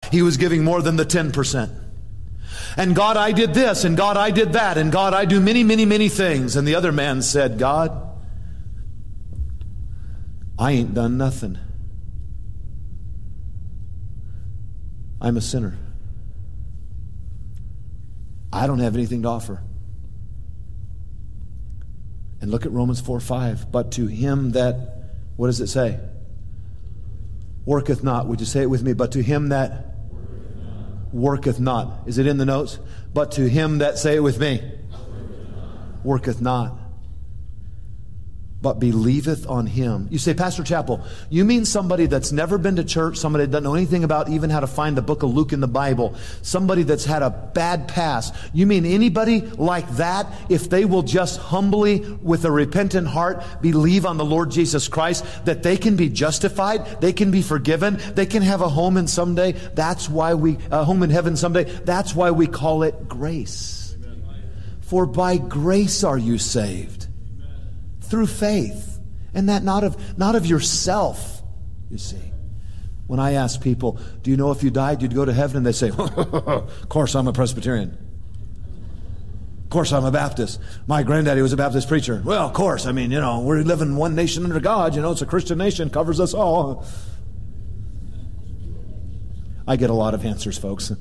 He was giving more than the 10%. And God, I did this, and God, I did that, and God, I do many, many, many things. And the other man said, God, I ain't done nothing. I'm a sinner. I don't have anything to offer. And look at Romans 4:5. But to him that, what does it say? Worketh not. Would you say it with me? But to him that worketh not. Is it in the notes? But to him that, say it with me, worketh not, but believeth on him. You say, Pastor Chappell, you mean somebody that's never been to church, somebody that doesn't know anything about even how to find the book of Luke in the Bible, somebody that's had a bad past. You mean anybody like that, if they will just humbly, with a repentant heart, believe on the Lord Jesus Christ, that they can be justified, they can be forgiven, they can have a home in someday. That's why a home in heaven someday. That's why we call it grace. Amen. For by grace are you saved. Through faith, and that not of yourself, you see. When I ask people, do you know if you died you'd go to heaven? And they say, of course I'm a Presbyterian. Of course I'm a Baptist. My granddaddy was a Baptist preacher. Well, of course, I mean, we're living one nation under God. It's a Christian nation, covers us all. I get a lot of answers, folks.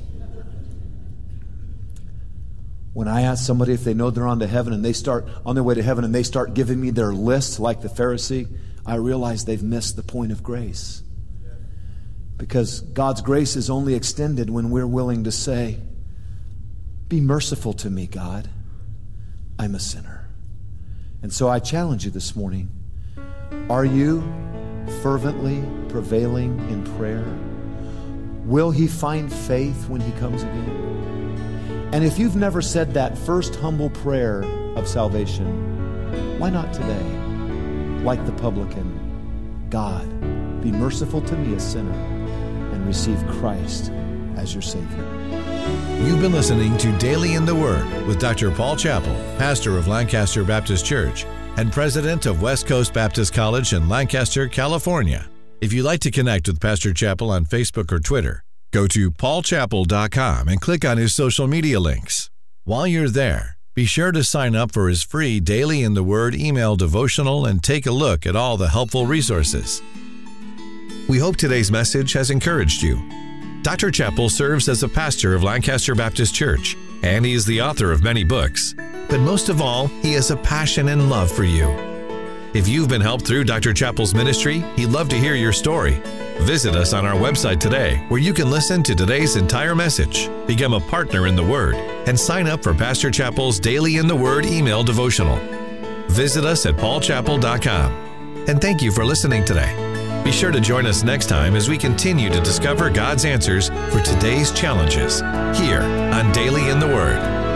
When I ask somebody if they know they're on to heaven and they start on their way to heaven and they start giving me their list like the Pharisee, I realize they've missed the point of grace. Because God's grace is only extended when we're willing to say, be merciful to me, God. I'm a sinner. And so I challenge you this morning. Are you fervently prevailing in prayer? Will he find faith when he comes again? And if you've never said that first humble prayer of salvation, why not today? Like the publican, God, be merciful to me, a sinner, and receive Christ as your Savior. You've been listening to Daily in the Word with Dr. Paul Chappell, pastor of Lancaster Baptist Church and president of West Coast Baptist College in Lancaster, California. If you'd like to connect with Pastor Chappell on Facebook or Twitter, go to paulchappell.com and click on his social media links. While you're there, be sure to sign up for his free Daily in the Word email devotional and take a look at all the helpful resources. We hope today's message has encouraged you. Dr. Chappell serves as a pastor of Lancaster Baptist Church, and he is the author of many books. But most of all, he has a passion and love for you. If you've been helped through Dr. Chappell's ministry, he'd love to hear your story. Visit us on our website today, where you can listen to today's entire message, become a partner in the Word, and sign up for Pastor Chappell's Daily in the Word email devotional. Visit us at paulchappell.com. And thank you for listening today. Be sure to join us next time as we continue to discover God's answers for today's challenges here on Daily in the Word.